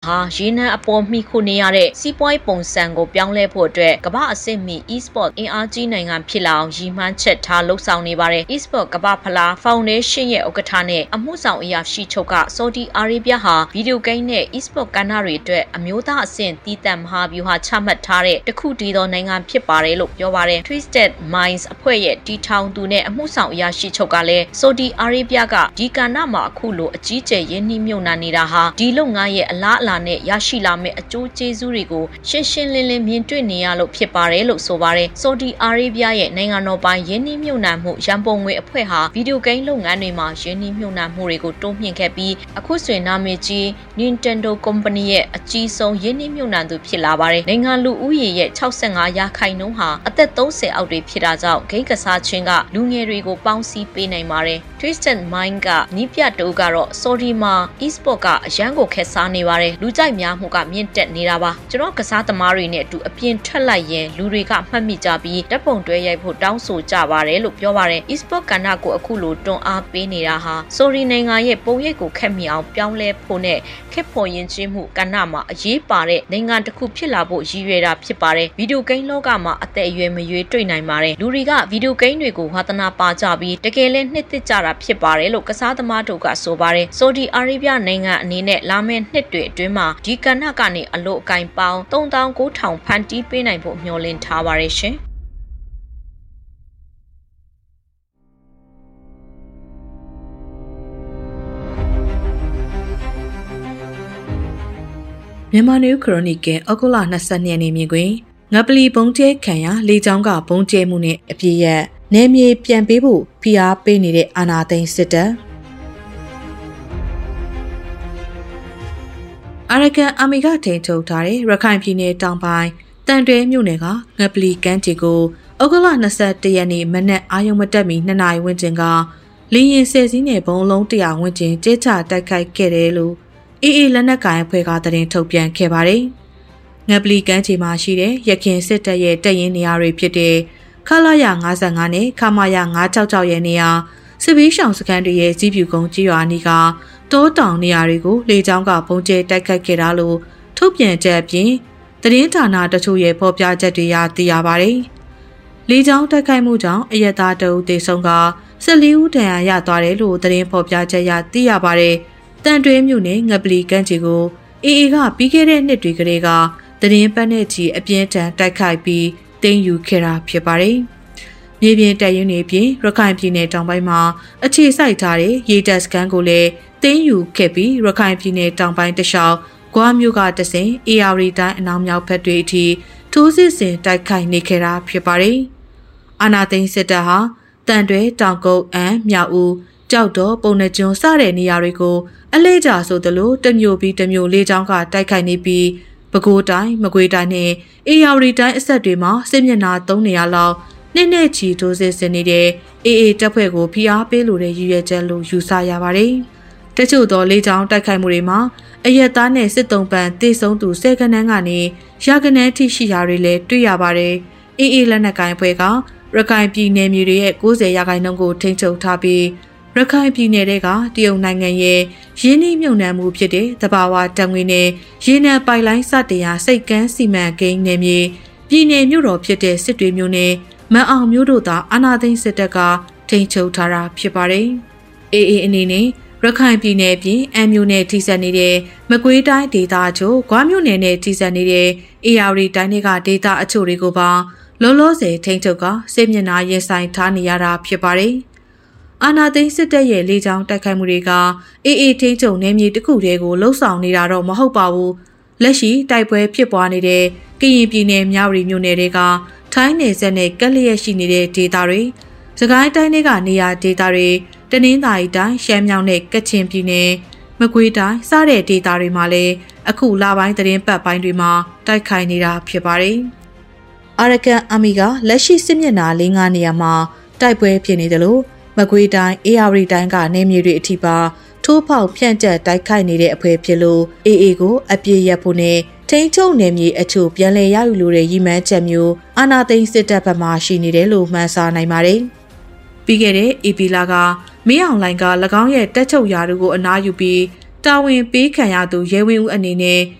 ရေနံအပေါ်မှီခိုနေရတဲ့စီးပွားရေးပုံစံကိုပြောင်းလဲဖို့အတွက်ကမ္ဘာအဆင့်မီ e-sport အင်အားကြီးနိုင်ငံဖြစ်လာအောင်ရည်မှန်းချက်ထားလှုပ်ဆောင်နေပါတယ်။ e-sport ကမ္ဘာဖလားဖောင်ဒေးရှင်းရဲ့ဥက္ကဋ္ဌနဲ့အမှုဆောင်အရာရှိချုပ်ကဆော်ဒီအာရေဗျဟာဗီဒီယိုဂိမ်းနဲ့ e-sport ကဏ္ဍတွေအတွက်အမျိုးသားအဆင့်တည်တံ့မဟာဗျူဟာချမှတ်ထားတဲ့တခုတည်းသောနိုင်ငံဖြစ်ပါတယ်လို့ပြောပါတယ်။ Twisted Minds အဖွဲ့ရဲ့တီထောင်သူနဲ့အမှုဆောင်အရာရှိချုပ်ကလည်းဆော်ဒီအာရေဗျကဒီကဏ္ဍမှာအခုလိုအကြီးကျယ်ရင်းနှီးမြှုပ်နှံနေတာဟာဒီလုပ်ငန်းရဲ့အလားအလာနဲ့ရရှိလာမယ့်အကျိုးကျေးဇူးတွေကိုရှင်းရှင်းလင်းလင်းမြင်တွေ့နေရလို့ဖြစ်ပါတယ်လို့ဆိုပါတယ်။ဆော်ဒီအာရေဗျရဲ့နိုင်ငံတော်ပိုင်ရင်းနှီးမြှုပ်နှံမှုရန်ပုံငွေအဖွဲ့ဟာဗီဒီယိုဂိမ်းလုပ်ငန်းတွေမှာရင်းနှီးမြှုပ်နှံမှုတွေကိုတိုးမြှင့်ခဲ့ပြီးအခုဆိုရင်နာမည်ကြီး Nintendo Company ရဲ့အကြီးဆုံးရင်းနှီးမြှုပ်နှံသူဖြစ်လာပါတယ်။နိုင်ငံလူဦးရေရဲ့65%ဟာအသက်30အောက်တွေဖြစ်တာကြောင့်ဂိမ်းကစားခြင်းကလူငယ်တွေကိုပေါင်းစည်းပေးနိုင်ပါတယ်။ Twisted Mind ကနီးပြတူကတော့ဆော်ဒီမှာ e-sport ကအရန်ကိုခက်စားနေပါတယ်။လူကြိုက်များမှုကမြင့်တက်နေတာပါ။ကျွန်တော်ကစားသမားတွေနဲ့အတူအပြင်ထွက်လိုက်ရင်လူတွေကမှတ်မိကြပြီးဓာတ်ပုံတွဲရိုက်ဖို့တောင်းဆိုကြပါတယ်လို့ပြောပါတယ်။ e-sport ကဏ္ဍကိုအခုလိုတွန်းအားပေးနေတာဟာဆော်ဒီနိုင်ငံရဲ့ပုံရိပ်ကိုခက်မိအောင်ပြောင်းလဲဖို့နဲ့ခက်ဖို့ရင်ချင်းမှုကဏ္ဍမှာအရေးပါတဲ့နိုင်ငံတစ်ခုဖြစ်လာဖို့ရည်ရွယ်တာဖြစ်ပါတယ်။ဗီဒီယိုဂိမ်းလောကမှာအသက်အရွယ်မရွေးတွေ့နိုင်ပါတယ်။လူတွေကဗီဒီယိုဂိမ်းတွေကိုဝါသနာပါကြပြီးတကယ်လည်းနှစ်သက်ကြတာဖြစ်ပါတယ်လို့ကစားသမားတို့ကဆိုပါတယ်။ဆော်ဒီအာရေဗျနိုင်ငံအနေနဲ့လာမယ့်နှစ်တွေအတွင်းမှာဒီကဏ္ဍကနေအလို့အကင်ပေါင်း39,000ဖန်တီးပေးနိုင်ဖို့မျှော်လင့်ထားပါတယ်ရှင်။မြန်မာနယူးခရိုနီကယ်ဩဂုတ်လ22ရက်နေ့မြင်ကွင်းငပလီဘုံကျဲခံရလေကြောင်းကဘုံကျဲမှုနဲ့အပြည့်ရက်နယ်မြေပြန်ပေးဖို့ဖိအားပေးနေတဲ့အာဏာသိမ်းစစ်တပ်အာရကန်အာမီကထိန်ထုတ်ထားတဲ့ရခိုင်ပြည်နယ်တောင်ပိုင်းတန်တွဲမြို့နယ်ကငပလီကမ်းခြေကိုဩဂုတ်လ21ရက်နေ့မနက်အာရုံမတက်မီ2နာရီဝန်းကျင်ကလေရင်ဆယ်စီးနဲ့ဘုံလုံး100ဝန်းကျင်ကျဲချတိုက်ခိုက်ခဲ့တယ်လို့အေးအေးလက်နက်ကိုင်အဖွဲ့ကသတင်းထုတ်ပြန်ခဲ့ပါတယ်။ငပလီကမ်းခြေမှာရှိတဲ့ရခင်စစ်တပ်ရဲ့တပ်ရင်းနေရာတွေဖြစ်တဲ့ခလာရ55နဲ့ခမာရ966ရဲ့နေရာစစ်ဘီးရှောင်စခန်းတွေရဲ့ကြီးပြူကုန်းကြီးရွာနီးကတောတောင်နေရာတွေကိုလေကြောင်းကပုံကျဲတိုက်ခိုက်ခဲ့တာလို့ထုတ်ပြန်ချက်အပြင်သတင်းဌာနတချို့ရဲ့ဖော်ပြချက်တွေသိရပါတယ်။လေကြောင်းတိုက်ခိုက်မှုကြောင့်အရက်သားတအုပ်သေဆုံးက14ဦးဒဏ်ရာရသွားတယ်လို့သတင်းဖော်ပြချက်သိရပါတယ်။တန်တွဲမြို့နယ်ငပလီကမ်းခြေကိုအေအေကပြီးခဲ့တဲ့နှစ်တွေကလေးကသတင်းပတ်နဲ့ချီအပြင်းထန်တိုက်ခိုက်ပြီးသိမ်းယူခဲ့တာဖြစ်ပါတယ်။မြေပြင်တပ်ရင်းတွေပြင်ရခိုင်ပြည်နယ်တောင်ပိုင်းမှာအခြေစိုက်ထားတဲ့ရေတပ်စခန်းကိုလည်းသိမ်းယူခဲ့ပြီးရခိုင်ပြည်နယ်တောင်ပိုင်းတလျှောက်ဂွားမြို့ကတဆင် AR တိုင်းအနောက်မြောက်ဘက်တွေအထိထိုးစစ်ဆင်တိုက်ခိုက်နေခဲ့တာဖြစ်ပါတယ်။အာနာသိန်းစစ်တပ်ဟာတန်တွဲတောင်ကုန်းအန်မြောက်ဦးကြောက်တော်ပုံနှကျွန်းစတဲ့နေရာတွေကိုအလဲကျဆိုသလိုတမျိုးပြီးတမျိုးလေးချောင်းကတိုက်ခိုက်နေပြီးပဲခူးတိုင်းမကွေးတိုင်းနဲ့အေရဝတီတိုင်းအဆက်တွေမှာစစ်မျက်နှာ3နေရာလောက်နှစ်ချီထိုးစစ်ဆင်နေတဲ့အေအေတပ်ဖွဲ့ကိုဖိအားပေးလိုတဲ့ရည်ရွယ်ချက်လို့ယူဆရပါတယ်။တချို့သောလေးချောင်းတိုက်ခိုက်မှုတွေမှာအရက်သားနဲ့စစ်တုံးပန်တေဆုံးသူ10ခန်းကနေရာခဏန်းထိရှိရာတွေလည်းတွေ့ရပါတယ်။အေအေလက်နက်ကိုင်အဖွဲ့ကရခိုင်ပြည်နယ်မြေတွေရဲ့90%ကိုထိန်းချုပ်ထားပြီးရခိုင်ပြည်နယ်ကတရုတ်နိုင်ငံရဲ့ရင်းနှီးမြှုပ်နှံမှုဖြစ်တဲ့သဘာဝဓာတ်ငွေနဲ့ရေနံပိုက်လိုင်းစတင်ရာစိတ်ကမ်းစီမံကိန်းနယ်မြေပြည်နယ်မြို့တော်ဖြစ်တဲ့စစ်တွေမြို့နယ်မန်အောင်မြို့တို့သာအာဏာသိမ်းစစ်တပ်ကထိန်းချုပ်ထားတာဖြစ်ပါတယ်။အေအေအနေနဲ့ရခိုင်ပြည်နယ်ပြင်အမ်းမြို့နယ်ထိစပ်နေတဲ့မကွေးတိုင်းဒေသအချို့ဂွားမြို့နယ်နဲ့ထိစပ်နေတဲ့အေရဝတီတိုင်းတွေကဒေသအချို့တွေကိုပါလောလောဆယ်ထိန်းချုပ်ကစစ်မျက်နှာရင်ဆိုင်ထားနေရတာဖြစ်ပါတယ်။အာနာသိန်းစစ်တပ်ရဲ့လေကြောင်းတိုက်ခိုက်မှုတွေကအေအေထိန်းချုပ်နယ်မြေတစ်ခုတည်းကိုလှုပ်ဆောင်နေတာတော့မဟုတ်ပါဘူး။လက်ရှိတိုက်ပွဲဖြစ်ပွားနေတဲ့ကရင်ပြည်နယ်မြဝတီမြို့နယ်တွေကထိုင်းနယ်စပ်နဲ့ကပ်လျက်ရှိနေတဲ့ဒေသတွေစကိုင်းတိုင်းတွေကနေရာဒေသတွေတနင်္သာရီတိုင်းရှမ်းမြောက်နဲ့ကချင်ပြည်နယ်မကွေးတိုင်းစတဲ့ဒေသတွေမှာလည်းအခုလပိုင်းသတင်းပတ်ပိုင်းတွေမှာတိုက်ခိုက်နေတာဖြစ်ပါတယ်။အာရကန်အာမီကလက်ရှိစစ်မျက်နှာ၄-5နေရာမှာတိုက်ပွဲဖြစ်နေတယ်လို့မကွေးတိုင်းအေရဝတီတိုင်းကနေမြေတွေအထိပါထိုးဖောက်ဖြန့်ကျက်တိုက်ခိုက်နေတဲ့အဖွဲ့ဖြစ်လို့အေအေကိုအပြည့်ရဖို့နဲ့ထိန်းချုပ်နယ်မြေအချို့ပြန်လည်ရယူလိုတဲ့ရည်မှန်းချက်မျိုးအာဏာသိမ်းစစ်တပ်ဘက်မှရှိနေတယ်လို့မှန်းဆနိုင်ပါတယ်။ပြီးခဲ့တဲ့ဧပြီလကမင်းအောင်လှိုင်က၎င်းရဲ့တက်ချုပ်ရာတို့ကိုအနားယူပြီးတာဝန်ပေးခံရသူရဲဝင်းဦးအနေနဲ့